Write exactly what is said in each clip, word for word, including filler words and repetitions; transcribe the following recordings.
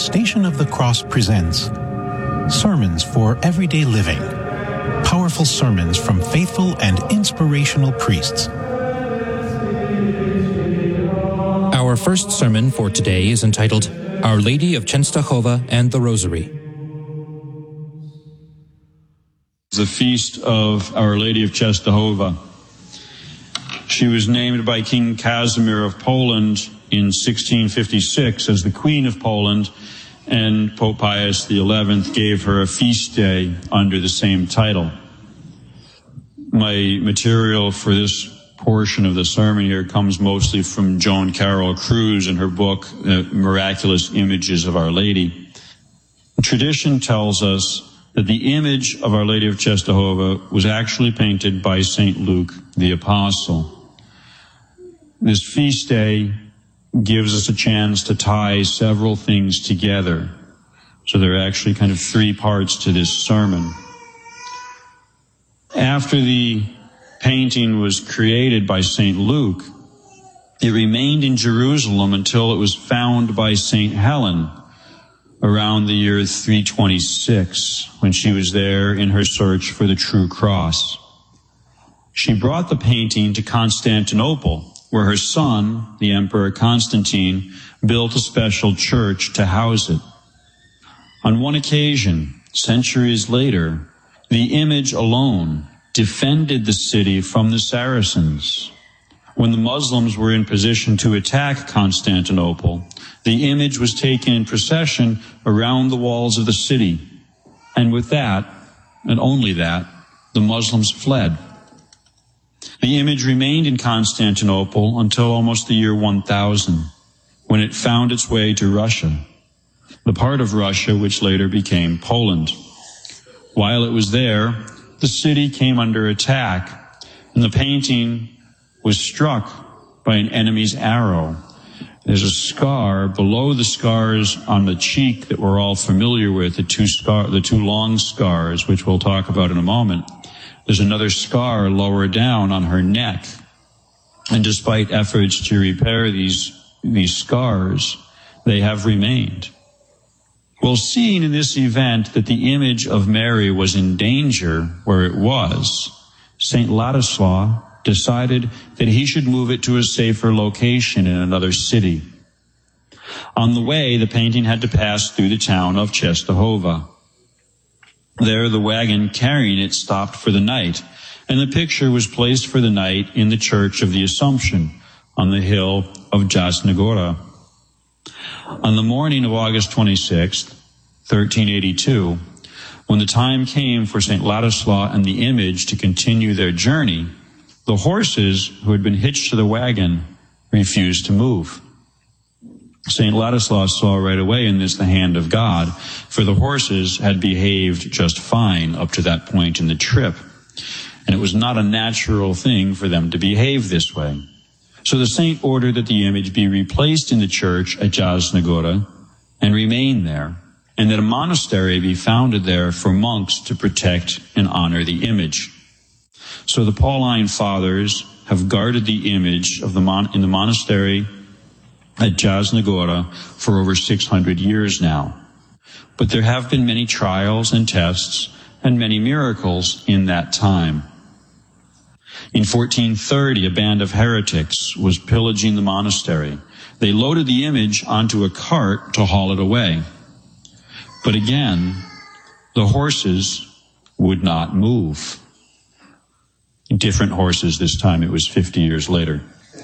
Station of the Cross presents Sermons for Everyday Living. Powerful sermons from faithful and inspirational priests. Our first sermon for today is entitled Our Lady of Częstochowa and the Rosary. The feast of Our Lady of Częstochowa. She was named by King Casimir of Poland in sixteen fifty-six as the Queen of Poland, and Pope Pius the eleventh gave her a feast day under the same title. My material for this portion of the sermon here comes mostly from Joan Carol Cruz in her book, uh, Miraculous Images of Our Lady. Tradition tells us that the image of Our Lady of Częstochowa was actually painted by Saint Luke the Apostle. This feast day gives us a chance to tie several things together. So there are actually kind of three parts to this sermon. After the painting was created by Saint Luke, it remained in Jerusalem until it was found by Saint Helen around the year three twenty-six, when she was there in her search for the true cross. She brought the painting to Constantinople, where her son, the Emperor Constantine, built a special church to house it. On one occasion, centuries later, the image alone defended the city from the Saracens. When the Muslims were in position to attack Constantinople, the image was taken in procession around the walls of the city. And with that, and only that, the Muslims fled. The image remained in Constantinople until almost the year one thousand, when it found its way to Russia, the part of Russia which later became Poland. While it was there, the city came under attack, and the painting was struck by an enemy's arrow. There's a scar below the scars on the cheek that we're all familiar with, the two scar, the two long scars, which we'll talk about in a moment. There's another scar lower down on her neck. And despite efforts to repair these, these scars, they have remained. Well, seeing in this event that the image of Mary was in danger where it was, Saint Ladislaus decided that he should move it to a safer location in another city. On the way, the painting had to pass through the town of Częstochowa. There, the wagon carrying it stopped for the night, and the picture was placed for the night in the Church of the Assumption on the hill of Jasna Gora. On the morning of August twenty-sixth, thirteen eighty-two, when the time came for Saint Ladislaus and the image to continue their journey, the horses who had been hitched to the wagon refused to move. Saint Ladislaus saw right away in this the hand of God, for the horses had behaved just fine up to that point in the trip, and it was not a natural thing for them to behave this way. So the saint ordered that the image be replaced in the church at Jasna Gora and remain there, and that a monastery be founded there for monks to protect and honor the image. So the Pauline fathers have guarded the image of the mon- in the monastery at Jasna Gora for over six hundred years now. But there have been many trials and tests and many miracles in that time. In fourteen thirty, a band of heretics was pillaging the monastery. They loaded the image onto a cart to haul it away. But again, the horses would not move. Different horses this time, it was fifty years later.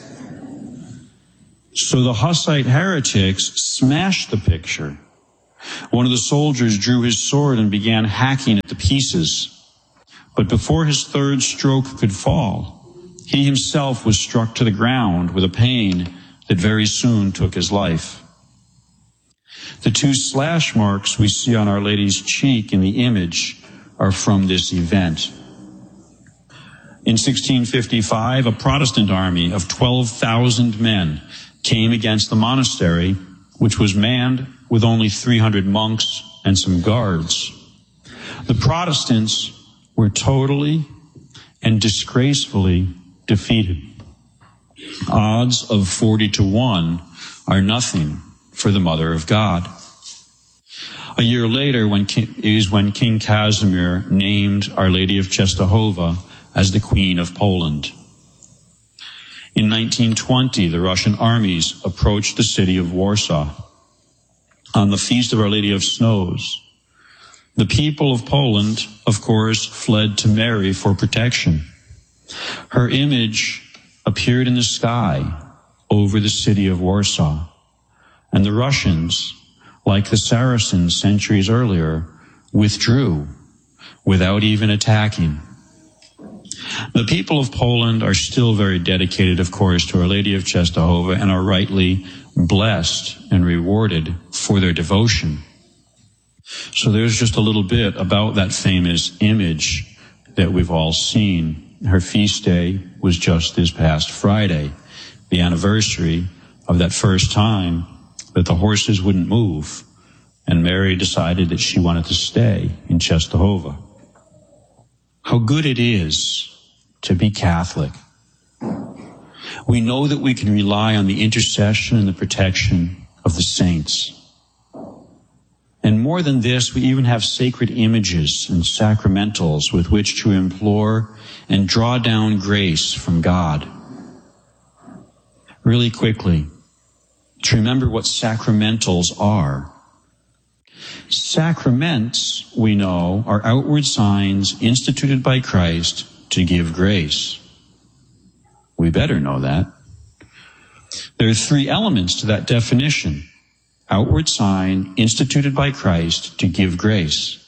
So the Hussite heretics smashed the picture. One of the soldiers drew his sword and began hacking at the pieces. But before his third stroke could fall, he himself was struck to the ground with a pain that very soon took his life. The two slash marks we see on Our Lady's cheek in the image are from this event. In sixteen fifty-five, a Protestant army of twelve thousand men came against the monastery, which was manned with only three hundred monks and some guards. The Protestants were totally and disgracefully defeated. Odds of forty to one are nothing for the Mother of God. A year later when King, is when King Casimir named Our Lady of Czestochowa as the Queen of Poland. In nineteen twenty, the Russian armies approached the city of Warsaw. On the Feast of Our Lady of Snows, the people of Poland, of course, fled to Mary for protection. Her image appeared in the sky over the city of Warsaw, and the Russians, like the Saracens centuries earlier, withdrew without even attacking. The people of Poland are still very dedicated, of course, to Our Lady of Czestochowa and are rightly blessed and rewarded for their devotion. So there's just a little bit about that famous image that we've all seen. Her feast day was just this past Friday, the anniversary of that first time that the horses wouldn't move, and Mary decided that she wanted to stay in Czestochowa. How good it is to be Catholic. We know that we can rely on the intercession and the protection of the saints. And more than this, we even have sacred images and sacramentals with which to implore and draw down grace from God. Really quickly, to remember what sacramentals are. Sacraments, we know, are outward signs instituted by Christ to give grace. We better know that. There are three elements to that definition. Outward sign instituted by Christ to give grace.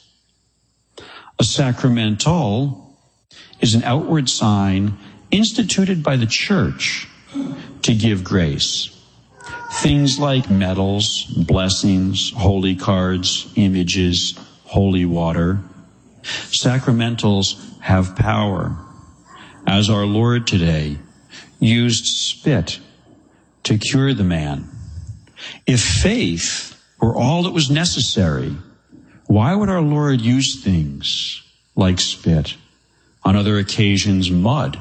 A sacramental is an outward sign instituted by the church to give grace. Things like medals, blessings, holy cards, images, holy water. Sacramentals have power. As our Lord today used spit to cure the man. If faith were all that was necessary, why would our Lord use things like spit? On other occasions, mud.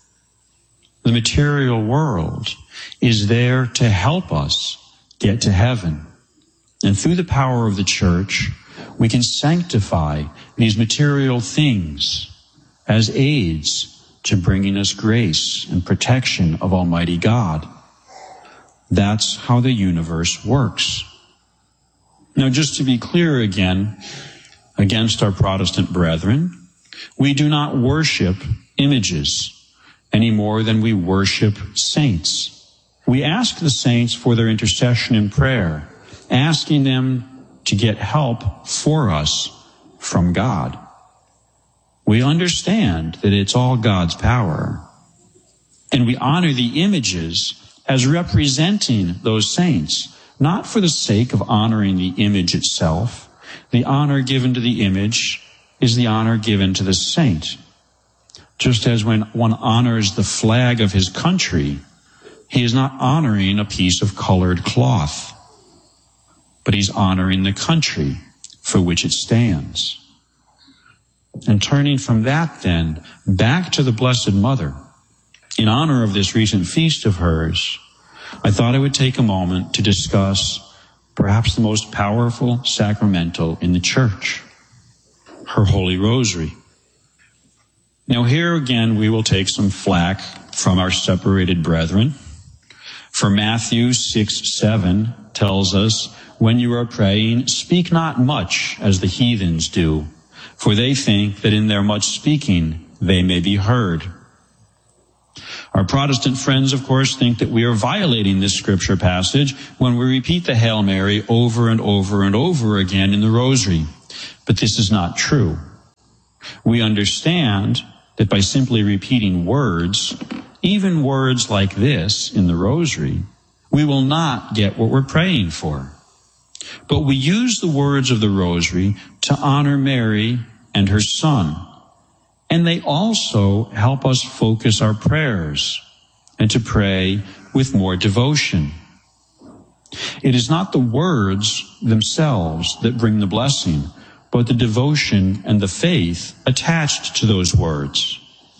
The material world is there to help us get to heaven. And through the power of the church, we can sanctify these material things as aids to bringing us grace and protection of Almighty God. That's how the universe works. Now, just to be clear again, against our Protestant brethren, we do not worship images any more than we worship saints. We ask the saints for their intercession in prayer, asking them to get help for us from God. We understand that it's all God's power, and we honor the images as representing those saints, not for the sake of honoring the image itself. The honor given to the image is the honor given to the saint. Just as when one honors the flag of his country, he is not honoring a piece of colored cloth, but he's honoring the country for which it stands. And turning from that then back to the Blessed Mother, in honor of this recent feast of hers, I thought I would take a moment to discuss perhaps the most powerful sacramental in the church, her Holy Rosary. Now here again we will take some flack from our separated brethren. For Matthew six seven tells us, when you are praying, speak not much as the heathens do, for they think that in their much speaking they may be heard. Our Protestant friends, of course, think that we are violating this scripture passage when we repeat the Hail Mary over and over and over again in the Rosary. But this is not true. We understand that by simply repeating words, even words like this in the Rosary, we will not get what we're praying for. But we use the words of the Rosary to honor Mary and her Son. And they also help us focus our prayers and to pray with more devotion. It is not the words themselves that bring the blessing, but the devotion and the faith attached to those words.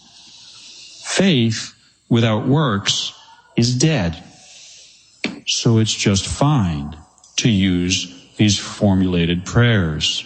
Faith without works is dead. So it's just fine to use these formulated prayers.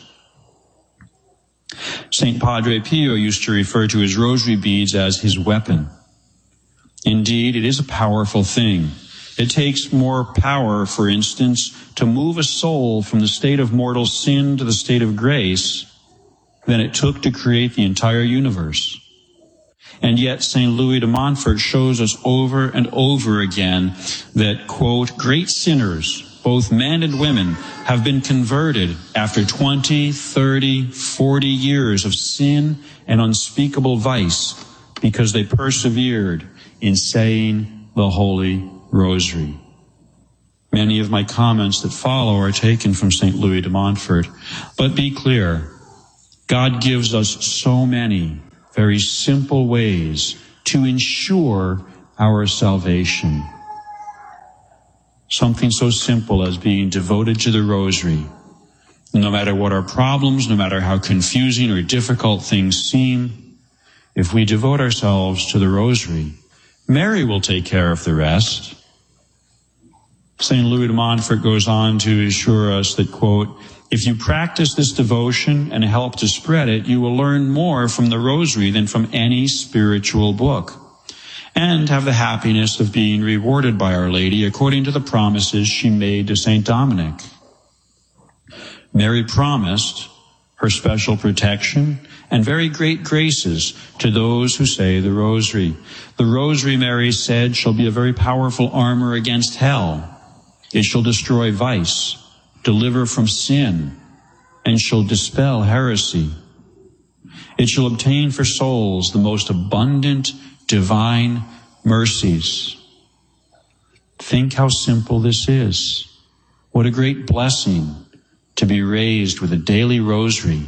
Saint Padre Pio used to refer to his rosary beads as his weapon. Indeed, it is a powerful thing. It takes more power, for instance, to move a soul from the state of mortal sin to the state of grace than it took to create the entire universe. And yet Saint Louis de Montfort shows us over and over again that, quote, great sinners, both men and women, have been converted after twenty, thirty, forty years of sin and unspeakable vice because they persevered in saying the Holy Rosary. Many of my comments that follow are taken from Saint Louis de Montfort. But be clear, God gives us so many very simple ways to ensure our salvation. Something so simple as being devoted to the Rosary. No matter what our problems, no matter how confusing or difficult things seem, if we devote ourselves to the Rosary, Mary will take care of the rest. Saint Louis de Montfort goes on to assure us that, quote, if you practice this devotion and help to spread it, you will learn more from the Rosary than from any spiritual book, and have the happiness of being rewarded by Our Lady according to the promises she made to Saint Dominic. Mary promised her special protection and very great graces to those who say the Rosary. The Rosary, Mary said, shall be a very powerful armor against hell. It shall destroy vice, deliver from sin, and shall dispel heresy. It shall obtain for souls the most abundant divine mercies. Think how simple this is. What a great blessing to be raised with a daily rosary.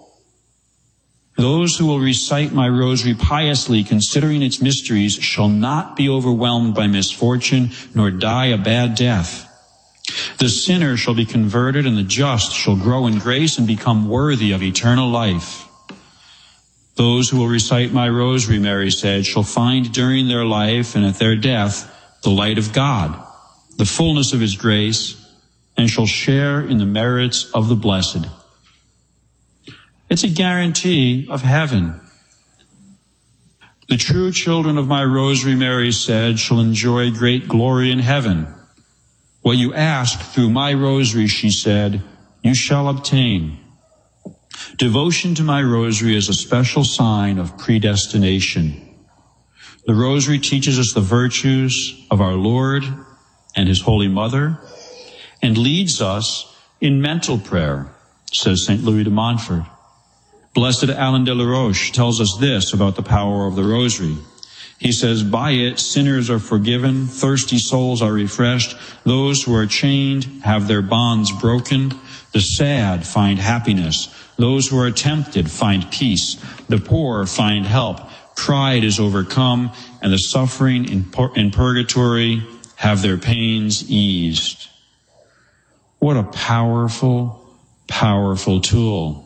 Those who will recite my rosary piously, considering its mysteries, shall not be overwhelmed by misfortune, nor die a bad death. The sinner shall be converted, and the just shall grow in grace and become worthy of eternal life. Those who will recite my rosary, Mary said, shall find during their life and at their death the light of God, the fullness of his grace, and shall share in the merits of the blessed. It's a guarantee of heaven. The true children of my rosary, Mary said, shall enjoy great glory in heaven. What you ask through my rosary, she said, you shall obtain. Devotion to my rosary is a special sign of predestination. The rosary teaches us the virtues of our Lord and his Holy Mother, and leads us in mental prayer, says Saint Louis de Montfort. Blessed Alain de la Roche tells us this about the power of the Rosary. He says, by it sinners are forgiven, thirsty souls are refreshed, those who are chained have their bonds broken, the sad find happiness, those who are tempted find peace, the poor find help, pride is overcome, and the suffering in, pur- in purgatory have their pains eased. What a powerful, powerful tool.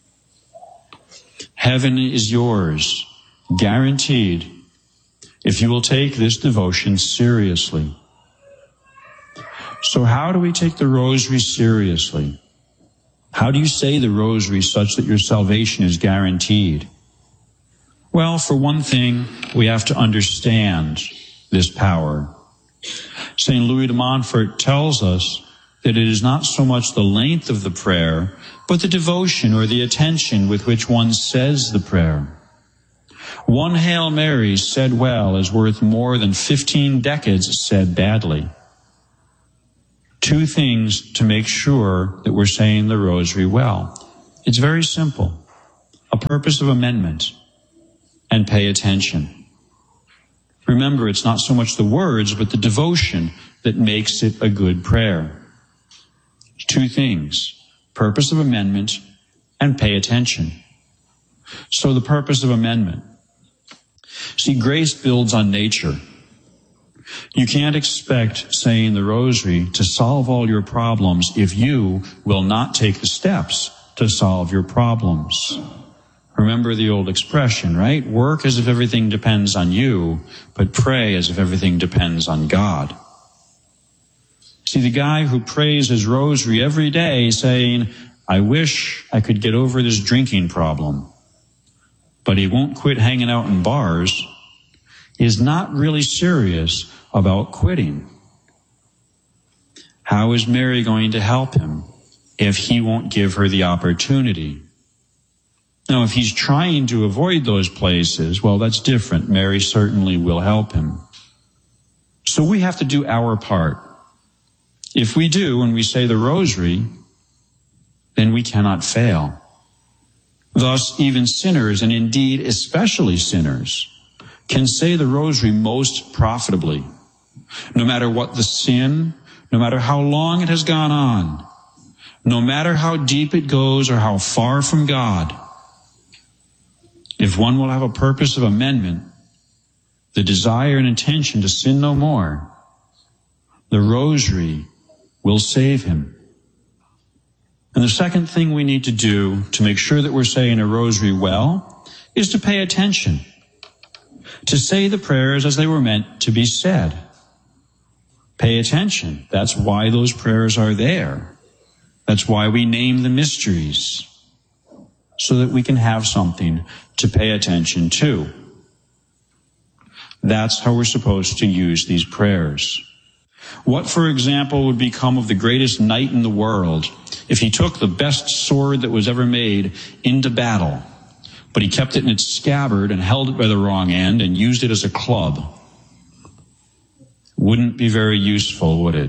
Heaven is yours, guaranteed, if you will take this devotion seriously. So how do we take the Rosary seriously? How do you say the Rosary such that your salvation is guaranteed? Well, for one thing, we have to understand this power. Saint Louis de Montfort tells us that it is not so much the length of the prayer, but the devotion or the attention with which one says the prayer. One Hail Mary said well is worth more than fifteen decades said badly. Two things to make sure that we're saying the Rosary well. It's very simple. A purpose of amendment, and pay attention. Remember, it's not so much the words, but the devotion that makes it a good prayer. Two things, purpose of amendment and pay attention. So the purpose of amendment. See, grace builds on nature. You can't expect saying the Rosary to solve all your problems if you will not take the steps to solve your problems. Remember the old expression, right? Work as if everything depends on you, but pray as if everything depends on God. See, the guy who prays his rosary every day saying, I wish I could get over this drinking problem, but he won't quit hanging out in bars, is not really serious about quitting. How is Mary going to help him if he won't give her the opportunity? Now, if he's trying to avoid those places, well, that's different. Mary certainly will help him. So we have to do our part. If we do, when we say the rosary, then we cannot fail. Thus, even sinners, and indeed especially sinners, can say the rosary most profitably. No matter what the sin, no matter how long it has gone on, no matter how deep it goes or how far from God, if one will have a purpose of amendment, the desire and intention to sin no more, the rosary will save him. And the second thing we need to do to make sure that we're saying a rosary well is to pay attention, to say the prayers as they were meant to be said. Pay attention. That's why those prayers are there. That's why we name the mysteries, so that we can have something to pay attention to. That's how we're supposed to use these prayers. What, for example, would become of the greatest knight in the world if he took the best sword that was ever made into battle, but he kept it in its scabbard and held it by the wrong end and used it as a club? Wouldn't be very useful, would it?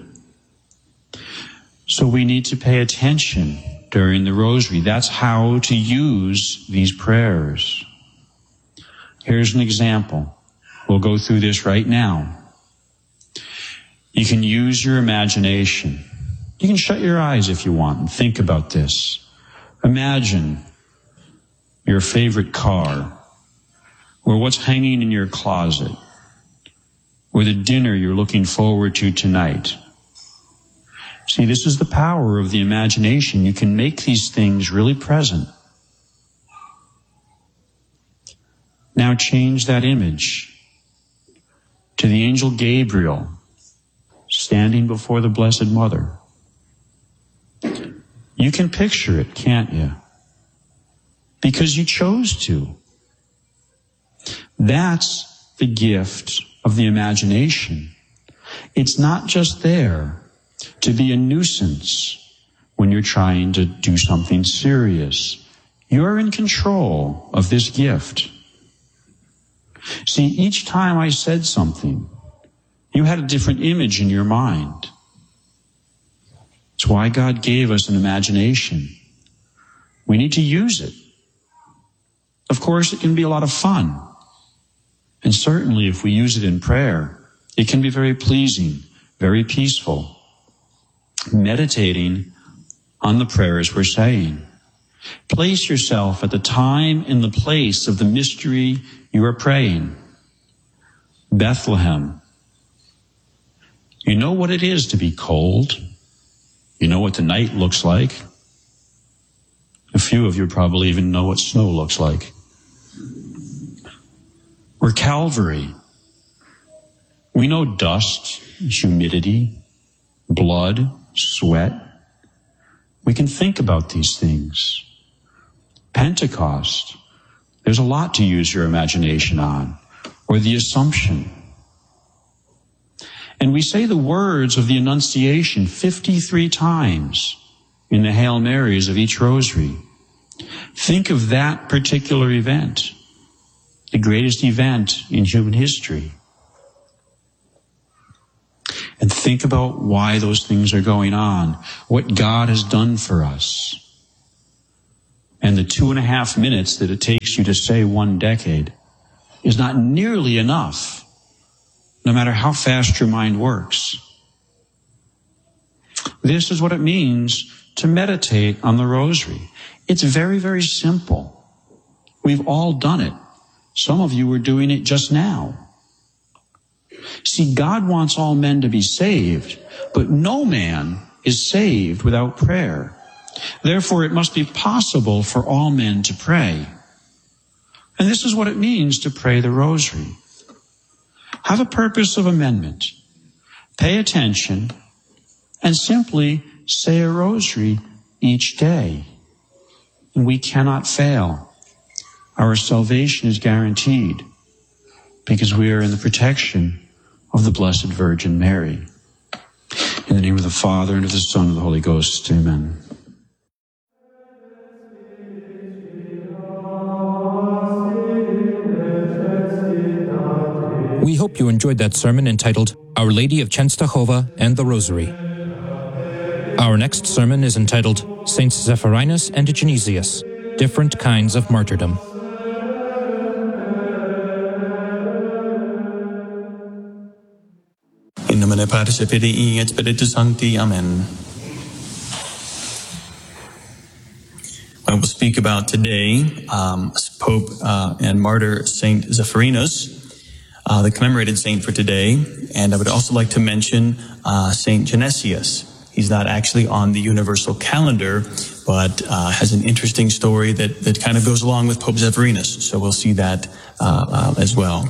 So we need to pay attention during the rosary. That's how to use these prayers. Here's an example. We'll go through this right now. You can use your imagination. You can shut your eyes if you want and think about this. Imagine your favorite car, or what's hanging in your closet, or the dinner you're looking forward to tonight. See, this is the power of the imagination. You can make these things really present. Now change that image to the angel Gabriel standing before the Blessed Mother. You can picture it, can't you? Because you chose to. That's the gift of the imagination. It's not just there to be a nuisance when you're trying to do something serious. You're in control of this gift. See, each time I said something, you had a different image in your mind. It's why God gave us an imagination. We need to use it. Of course, it can be a lot of fun. And certainly if we use it in prayer, it can be very pleasing, very peaceful. Meditating on the prayers we're saying. Place yourself at the time and the place of the mystery you are praying. Bethlehem. You know what it is to be cold. You know what the night looks like. A few of you probably even know what snow looks like. Or Calvary. We know dust, humidity, blood, sweat. We can think about these things. Pentecost. There's a lot to use your imagination on. Or the Assumption. And we say the words of the Annunciation fifty-three times in the Hail Marys of each rosary. Think of that particular event, the greatest event in human history. And think about why those things are going on, what God has done for us. And the two and a half minutes that it takes you to say one decade is not nearly enough, no matter how fast your mind works. This is what it means to meditate on the rosary. It's very, very simple. We've all done it. Some of you are doing it just now. See, God wants all men to be saved, but no man is saved without prayer. Therefore, it must be possible for all men to pray. And this is what it means to pray the rosary. Have a purpose of amendment. Pay attention and simply say a rosary each day. And we cannot fail. Our salvation is guaranteed because we are in the protection of the Blessed Virgin Mary. In the name of the Father, and of the Son, and of the Holy Ghost. Amen. We hope you enjoyed that sermon entitled Our Lady of Częstochowa and the Rosary. Our next sermon is entitled Saints Zephyrinus and Genesius, Different Kinds of Martyrdom. In nomine Patris et Filii et Spiritus Sancti. Amen. I will speak about today um, Pope uh, and Martyr Saint Zephyrinus, uh, the commemorated saint for today, and I would also like to mention uh, Saint Genesius. He's not actually on the universal calendar, but uh, has an interesting story that, that kind of goes along with Pope Zephyrinus, so we'll see that uh, uh, as well.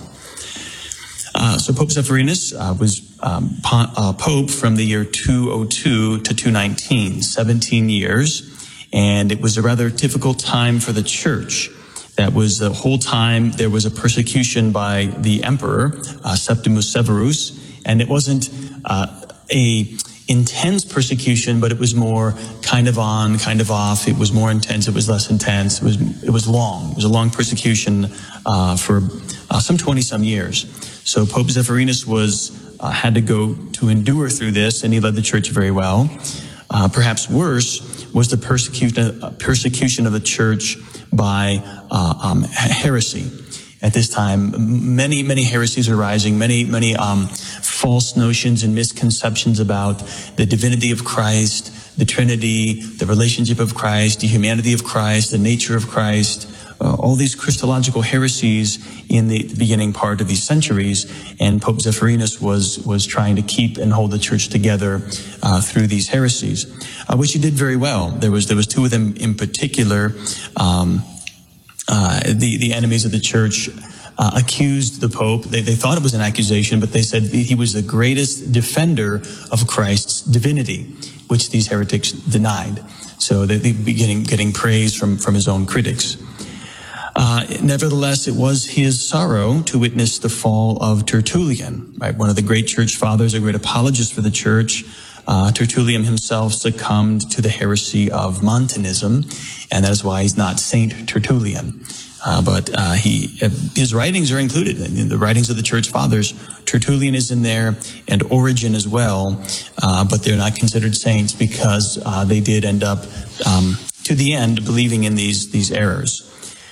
Uh, so Pope Zephyrinus uh, was um, po- uh, Pope from the year two oh two to two nineteen, seventeen years, and it was a rather difficult time for the Church. That was the whole time there was a persecution by the Emperor, uh, Septimus Severus, and it wasn't uh, a intense persecution, but it was more kind of on, kind of off. It was more intense. It was less intense. It was it was long. It was a long persecution uh, for uh, some twenty some years. So Pope Zephyrinus was uh, had to go to endure through this, and he led the Church very well. Uh, perhaps worse was the persecution uh, persecution of the Church by uh, um, heresy. At this time, many, many heresies are rising, many, many um, false notions and misconceptions about the divinity of Christ, the Trinity, the relationship of Christ, the humanity of Christ, the nature of Christ, uh, all these Christological heresies in the beginning part of these centuries. And Pope Zephyrinus was, was trying to keep and hold the Church together uh, through these heresies, uh, which he did very well. There was, there was two of them in particular. Um, Uh, the, the enemies of the Church uh, accused the Pope. They, they thought it was an accusation, but they said he was the greatest defender of Christ's divinity, which these heretics denied. So they, they began getting praise from, from his own critics. Uh, nevertheless, it was his sorrow to witness the fall of Tertullian, right? One of the great church fathers, a great apologist for the Church. Uh, Tertullian himself succumbed to the heresy of Montanism, and that is why he's not Saint Tertullian. Uh, but uh, he, uh, his writings are included in the writings of the Church Fathers. Tertullian is in there, and Origen as well, uh, but they're not considered saints because uh, they did end up, um, to the end, believing in these these errors.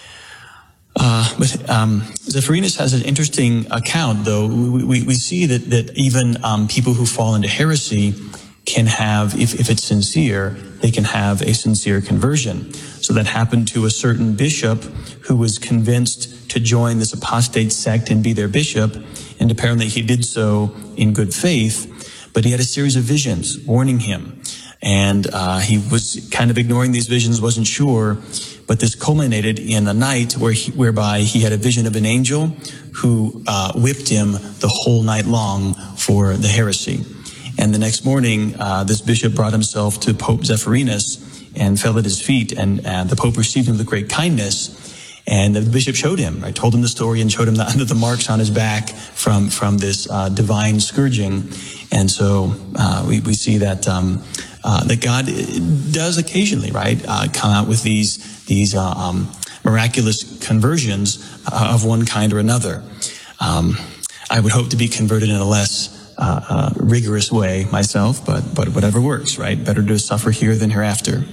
Uh, but um, Zephyrinus has an interesting account, though. We, we, we see that, that even um, people who fall into heresy can have, if, if it's sincere, they can have a sincere conversion. So that happened to a certain bishop who was convinced to join this apostate sect and be their bishop, and apparently he did so in good faith, but he had a series of visions warning him. And uh, he was kind of ignoring these visions, wasn't sure, but this culminated in a night where he, whereby he had a vision of an angel who uh, whipped him the whole night long for the heresy. And the next morning, uh, this bishop brought himself to Pope Zephyrinus and fell at his feet, and uh, the Pope received him with great kindness. And the bishop showed him, I told him the story and showed him the, the marks on his back from, from this uh, divine scourging. And so uh, we, we see that um, uh, that God does occasionally, right, uh, come out with these these uh, um, miraculous conversions uh, of one kind or another. Um, I would hope to be converted in a less uh, uh, rigorous way myself, but but whatever works, right? Better to suffer here than hereafter.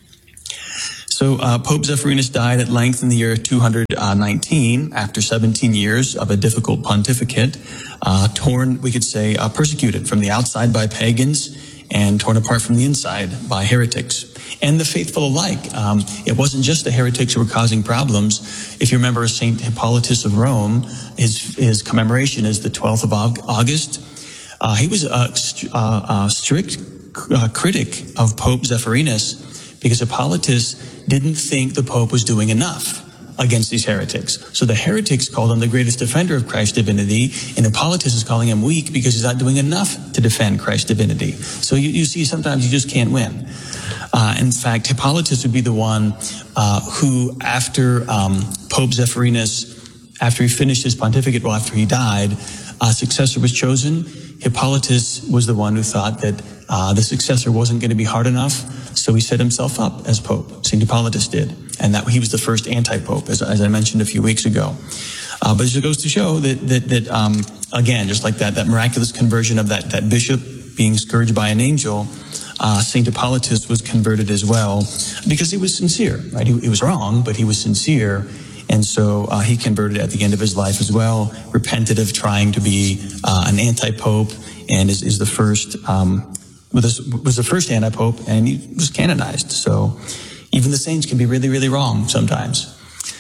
So uh, Pope Zephyrinus died at length in the year two hundred nineteen, after seventeen years of a difficult pontificate, uh, torn, we could say, uh, persecuted from the outside by pagans and torn apart from the inside by heretics. And the faithful alike. Um, it wasn't just the heretics who were causing problems. If you remember Saint Hippolytus of Rome, his, his commemoration is the twelfth of August. Uh, he was a, a, a strict uh, critic of Pope Zephyrinus, because Hippolytus didn't think the Pope was doing enough. against these heretics. So the heretics called him the greatest defender of Christ's divinity, and Hippolytus is calling him weak because he's not doing enough to defend Christ's divinity. So you, you see, sometimes you just can't win. Uh, in fact, Hippolytus would be the one uh, who, after um, Pope Zephyrinus, after he finished his pontificate, well, after he died, a successor was chosen. Hippolytus was the one who thought that uh, the successor wasn't going to be hard enough, so he set himself up as Pope. Saint Hippolytus did, and that he was the first anti-Pope, as, as I mentioned a few weeks ago. Uh, but it goes to show that, that, that um, again, just like that, that miraculous conversion of that, that bishop being scourged by an angel, uh, Saint Hippolytus was converted as well because he was sincere, right? He, he was wrong, but he was sincere. And so uh, he converted at the end of his life as well, repented of trying to be uh, an anti-pope, and is, is the first, um, was, was the first anti-pope, and he was canonized. So even the saints can be really, really wrong sometimes.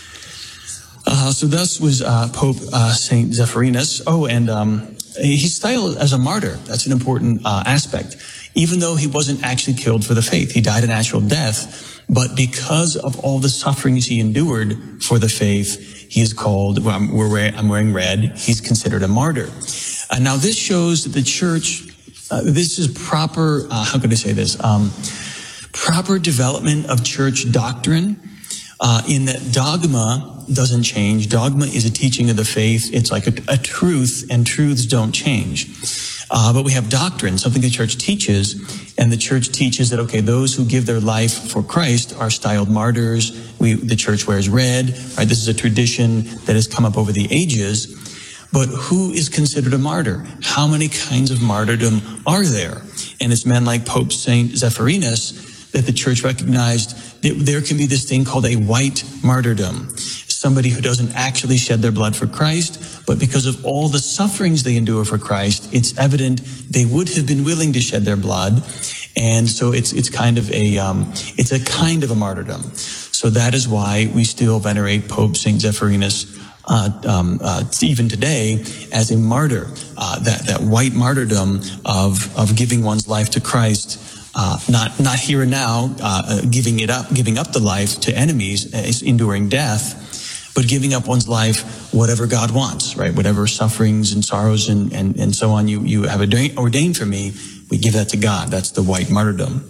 Uh, so thus was uh, Pope uh, Saint Zephyrinus. Oh, and um, he's styled as a martyr. That's an important uh, aspect. Even though he wasn't actually killed for the faith, he died a natural death. But because of all the sufferings he endured for the faith, he is called, well, I'm, we're, I'm wearing red, he's considered a martyr. Uh, now this shows that the church, uh, this is proper, uh, how could I say this, um, proper development of church doctrine, uh, in that dogma doesn't change. Dogma is a teaching of the faith. It's like a, a truth, and truths don't change. Uh, but we have doctrine, something the church teaches, and the church teaches that, okay, those who give their life for Christ are styled martyrs. We, the church wears red, right? This is a tradition that has come up over the ages. But who is considered a martyr? How many kinds of martyrdom are there? And it's men like Pope Saint Zephyrinus that the church recognized that there can be this thing called a white martyrdom. Somebody who doesn't actually shed their blood for Christ, but because of all the sufferings they endure for Christ, it's evident they would have been willing to shed their blood. And so it's it's kind of a um, it's a kind of a martyrdom. So that is why we still venerate Pope Saint Zephyrinus uh, um, uh, even today as a martyr. Uh, that that white martyrdom of of giving one's life to Christ. Uh, not not here and now, uh, giving it up, giving up the life to enemies, uh, enduring death, but giving up one's life, whatever God wants, right? Whatever sufferings and sorrows and, and, and so on you, you have ordained for me, we give that to God. That's the white martyrdom.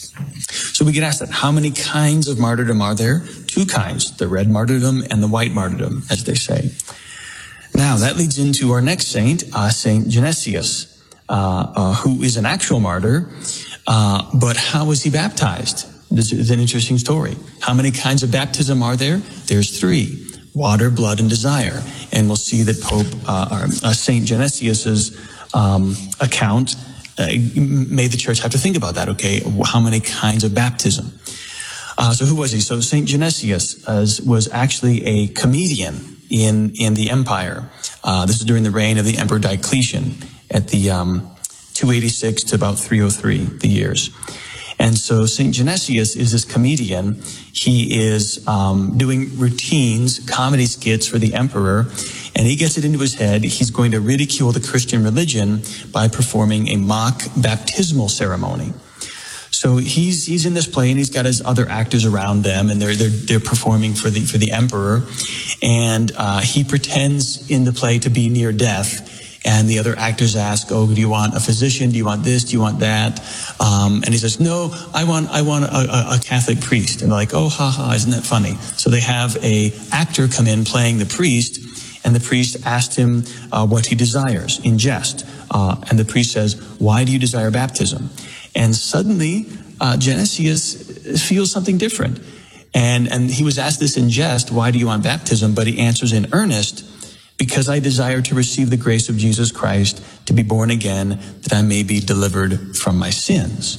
So we get asked that, how many kinds of martyrdom are there? Two kinds, the red martyrdom and the white martyrdom, as they say. Now, that leads into our next saint, uh, Saint Genesius, uh, uh, who is an actual martyr. Uh, but how was he baptized? This is an interesting story. How many kinds of baptism are there? There's three: water, blood, and desire. And we'll see that Pope uh, or, uh, Saint Genesius's um, account uh, made the church have to think about that. Okay, how many kinds of baptism? Uh, so who was he? So Saint Genesius uh, was actually a comedian in in the empire. Uh, this is during the reign of the Emperor Diocletian at the um, two eighty-six to about three oh three, the years. And so Saint Genesius is this comedian. He is um, doing routines, comedy skits for the emperor, and he gets it into his head he's going to ridicule the Christian religion by performing a mock baptismal ceremony. So he's he's in this play, and he's got his other actors around them, and they're they're they're performing for the for the emperor, and uh, he pretends in the play to be near death. And the other actors ask, "Oh, do you want a physician? Do you want this? Do you want that?" Um, and he says, "No, I want I want a, a, a Catholic priest." And they're like, "Oh, ha ha! Isn't that funny?" So they have a actor come in playing the priest, and the priest asked him uh, what he desires in jest. Uh, and the priest says, "Why do you desire baptism?" And suddenly, uh, Genesius feels something different. And and he was asked this in jest, "Why do you want baptism?" But he answers in earnest, "Because I desire to receive the grace of Jesus Christ, to be born again, that I may be delivered from my sins."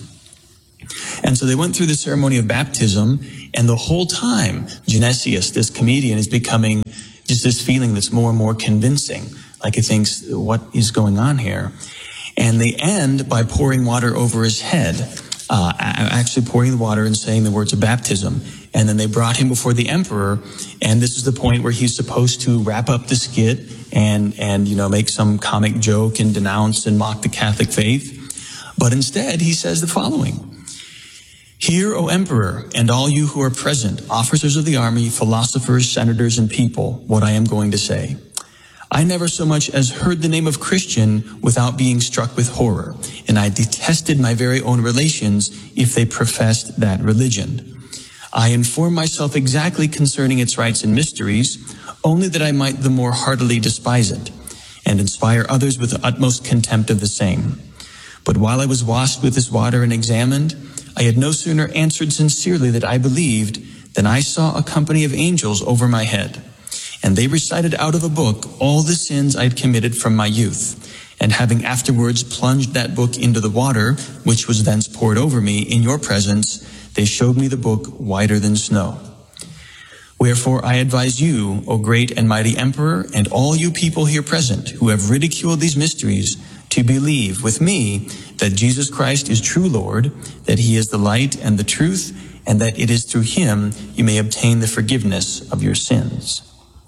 And so they went through the ceremony of baptism, and the whole time, Genesius, this comedian, is becoming just this feeling that's more and more convincing. Like he thinks, what is going on here? And they end by pouring water over his head, uh, actually pouring the water and saying the words of baptism. And then they brought him before the emperor, and this is the point where he's supposed to wrap up the skit and, and, you know, make some comic joke and denounce and mock the Catholic faith. But instead, he says the following. Hear, O Emperor, and all you who are present, officers of the army, philosophers, senators, and people, what I am going to say. I never so much as heard the name of Christian without being struck with horror, and I detested my very own relations if they professed that religion. I inform myself exactly concerning its rites and mysteries, only that I might the more heartily despise it, and inspire others with the utmost contempt of the same. But while I was washed with this water and examined, I had no sooner answered sincerely that I believed than I saw a company of angels over my head. And they recited out of a book all the sins I had committed from my youth. And having afterwards plunged that book into the water, which was thence poured over me in your presence, they showed me the book whiter than snow. Wherefore I advise you, O great and mighty Emperor, and all you people here present who have ridiculed these mysteries, to believe with me that Jesus Christ is true Lord, that he is the light and the truth, and that it is through him you may obtain the forgiveness of your sins.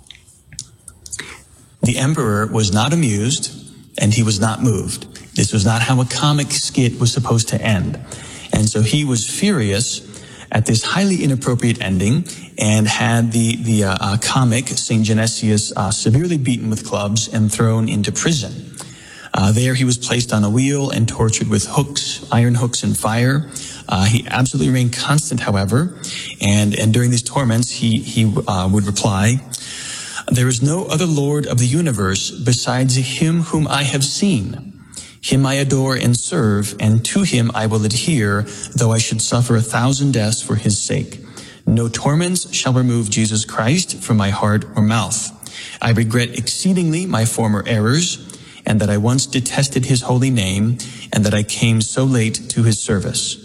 The emperor was not amused, and he was not moved. This was not how a comic skit was supposed to end. And so he was furious at this highly inappropriate ending and had the, the uh, uh, comic, Saint Genesius, uh, severely beaten with clubs and thrown into prison. Uh, there he was placed on a wheel and tortured with hooks, iron hooks and fire. Uh, he absolutely remained constant, however, and, and during these torments he, he uh, would reply, "There is no other Lord of the universe besides him whom I have seen. Him I adore and serve, and to him I will adhere, though I should suffer a thousand deaths for his sake. No torments shall remove Jesus Christ from my heart or mouth. I regret exceedingly my former errors, and that I once detested his holy name, and that I came so late to his service."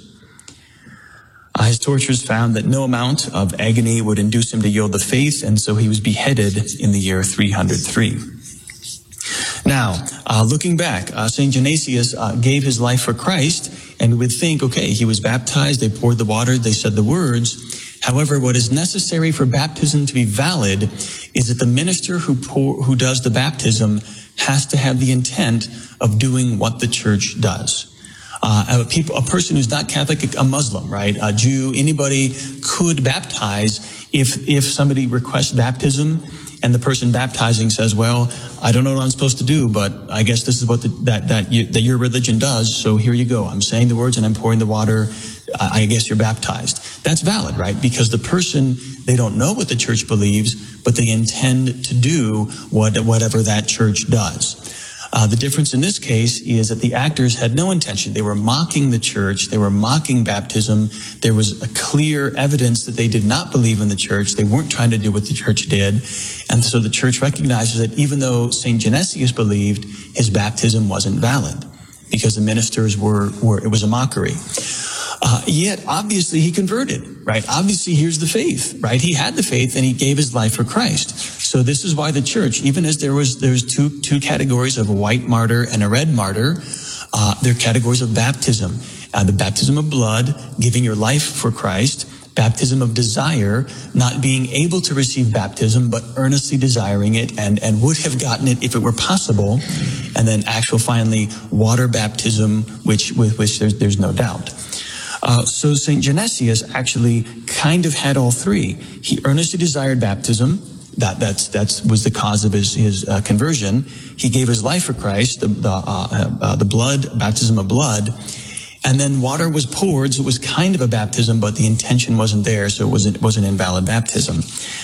Uh, his torturers found that no amount of agony would induce him to yield the faith, and so he was beheaded in the year three hundred three. Now, uh, looking back, uh, Saint Genesius uh, gave his life for Christ, and we would think, okay, he was baptized, they poured the water, they said the words. However, what is necessary for baptism to be valid is that the minister who pour, who does the baptism has to have the intent of doing what the church does. Uh, a, people, a person who's not Catholic, a Muslim, right? A Jew, anybody could baptize if, if somebody requests baptism and the person baptizing says, well, I don't know what I'm supposed to do, but I guess this is what the, that, that, you, that your religion does. So here you go. I'm saying the words and I'm pouring the water. I, I guess you're baptized. That's valid, right? Because the person, they don't know what the church believes, but they intend to do what, whatever that church does. Uh, the difference in this case is that the actors had no intention. They were mocking the church. They were mocking baptism. There was a clear evidence that they did not believe in the church. They weren't trying to do what the church did. And so the church recognizes that even though Saint Genesius believed, his baptism wasn't valid because the ministers were, were it was a mockery. Uh, yet, obviously, he converted, right? Obviously, here's the faith, right? He had the faith and he gave his life for Christ. So this is why the church, even as there was, there's two, two categories of a white martyr and a red martyr, uh, there are categories of baptism. Uh, the baptism of blood, giving your life for Christ. Baptism of desire, not being able to receive baptism, but earnestly desiring it and, and would have gotten it if it were possible. And then actual, finally, water baptism, which, with which there's, there's no doubt. Uh, so Saint Genesius actually kind of had all three. He earnestly desired baptism. That that's that's was the cause of his his uh, conversion. He gave his life for Christ, the the, uh, uh, the blood baptism of blood, and then water was poured. So it was kind of a baptism, but the intention wasn't there, so it wasn't wasn't invalid baptism.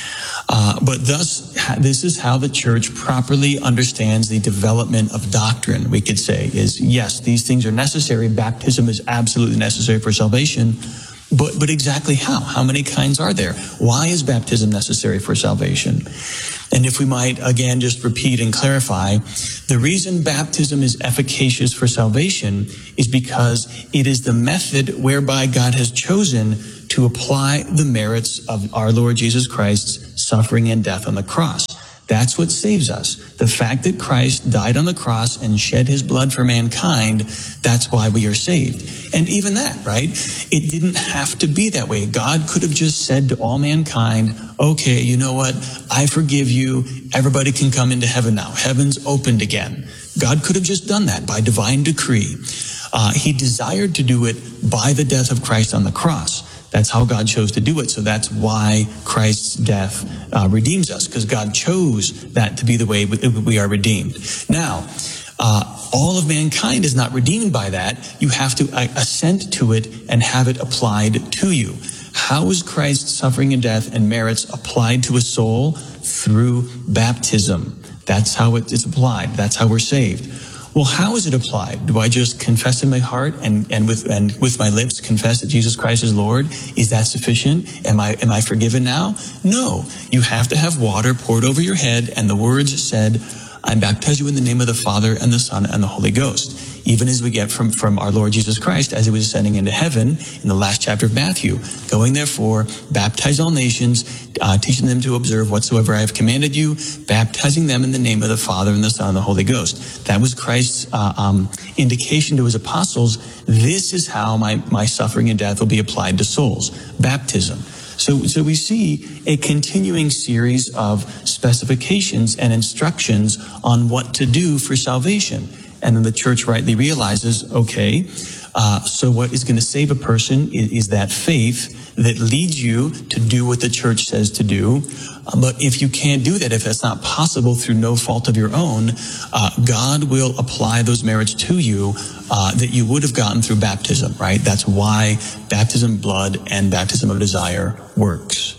Uh, but thus, this is how the church properly understands the development of doctrine, we could say, is yes, these things are necessary. Baptism is absolutely necessary for salvation. But, but exactly how? How many kinds are there? Why is baptism necessary for salvation? And if we might, again, just repeat and clarify, the reason baptism is efficacious for salvation is because it is the method whereby God has chosen to apply the merits of our Lord Jesus Christ's suffering and death on the cross. That's what saves us. The fact that Christ died on the cross and shed his blood for mankind, that's why we are saved. And even that, right? It didn't have to be that way. God could have just said to all mankind, okay, you know what? I forgive you. Everybody can come into heaven now. Heaven's opened again. God could have just done that by divine decree. Uh, he desired to do it by the death of Christ on the cross. That's how God chose to do it. So that's why Christ's death uh, redeems us, because God chose that to be the way we are redeemed. Now, uh, all of mankind is not redeemed by that. You have to uh, assent to it and have it applied to you. How is Christ's suffering and death and merits applied to a soul? Through baptism. That's how it is applied. That's how we're saved. Well, how is it applied? Do I just confess in my heart and, and with and with my lips confess that Jesus Christ is Lord? Is that sufficient? Am I am I forgiven now? No. You have to have water poured over your head, and the words said, I baptize you in the name of the Father and the Son and the Holy Ghost. Even as we get from, from our Lord Jesus Christ as he was ascending into heaven in the last chapter of Matthew. Going therefore, baptize all nations, uh, teaching them to observe whatsoever I have commanded you, baptizing them in the name of the Father and the Son and the Holy Ghost. That was Christ's uh, um, indication to his apostles. This is how my, my suffering and death will be applied to souls. Baptism. So, so we see a continuing series of specifications and instructions on what to do for salvation. And then the church rightly realizes, okay, uh, so what is going to save a person is, is that faith that leads you to do what the church says to do. Uh, but if you can't do that, if that's not possible through no fault of your own, uh, God will apply those merits to you uh, that you would have gotten through baptism, right? That's why baptism of blood and baptism of desire works.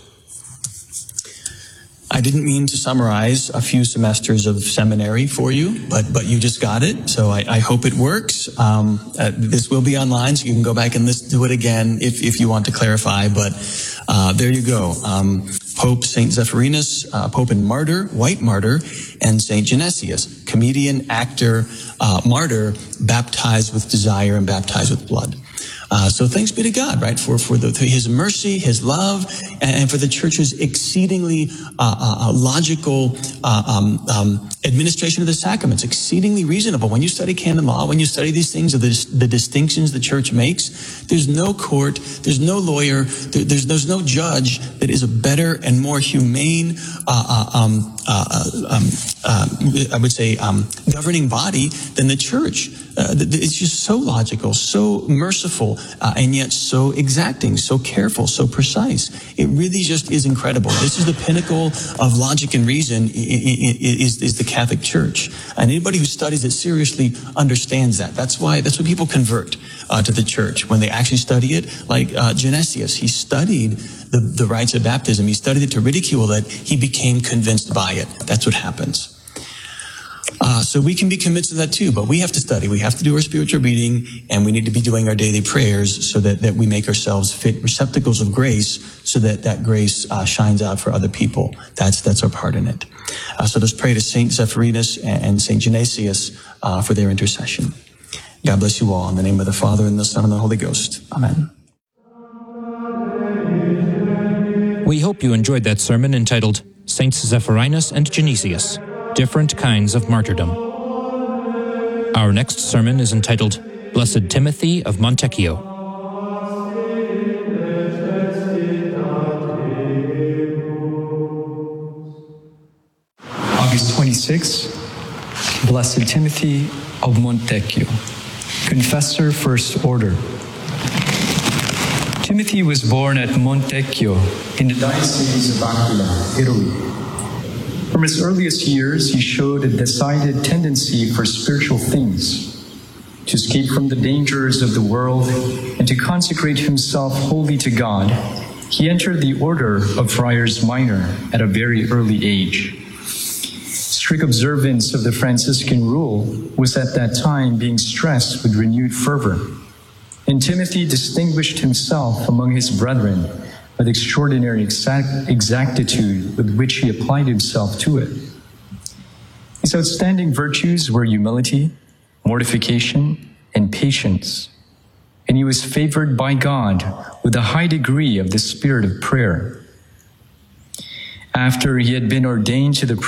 I didn't mean to summarize a few semesters of seminary for you, but but you just got it. So I, I hope it works. Um, uh, this will be online, so you can go back and listen to it again if, if you want to clarify. But uh, there you go. Um, Pope Saint Zephyrinus, uh, Pope and martyr, white martyr, and Saint Genesius, comedian, actor, uh, martyr, baptized with desire and baptized with blood. Uh, so thanks be to God, right, for, for the, his mercy, his love, and for the church's exceedingly uh, uh, logical uh, um, um, administration of the sacraments, exceedingly reasonable. When you study canon law, when you study these things, of the, the distinctions the church makes, there's no court, there's no lawyer, there, there's, there's no judge that is a better and more humane, uh, uh, um, uh, um, uh, I would say, um, governing body than the church. Uh, it's just so logical, so merciful, uh, and yet so exacting, so careful, so precise. It really just is incredible. This is the pinnacle of logic and reason is, is the Catholic Church. And anybody who studies it seriously understands that. That's why, that's why people convert uh, to the church when they actually study it. Like uh, Genesius, he studied the, the rites of baptism. He studied it to ridicule it. He became convinced by it. That's what happens. Uh, so we can be convinced of that too, but we have to study. We have to do our spiritual reading, and we need to be doing our daily prayers so that, that we make ourselves fit receptacles of grace so that that grace uh, shines out for other people. That's that's our part in it. Uh, so let's pray to Saint Zephyrinus and, and Saint Genesius uh, for their intercession. God bless you all. In the name of the Father, and the Son, and the Holy Ghost. Amen. We hope you enjoyed that sermon entitled Saints Zephyrinus and Genesius, Different Kinds of Martyrdom. Our next sermon is entitled Blessed Timothy of Montecchio. August twenty-sixth, Blessed Timothy of Montecchio, Confessor First Order. Timothy was born at Montecchio in the Diocese of Aquila, Italy. From his earliest years, he showed a decided tendency for spiritual things, to escape from the dangers of the world and to consecrate himself wholly to God. He entered the order of Friars Minor at a very early age. Strict observance of the Franciscan rule was at that time being stressed with renewed fervor, and Timothy distinguished himself among his brethren with extraordinary exact, exactitude with which he applied himself to it. His outstanding virtues were humility, mortification, and patience, and he was favored by God with a high degree of the spirit of prayer. After he had been ordained to the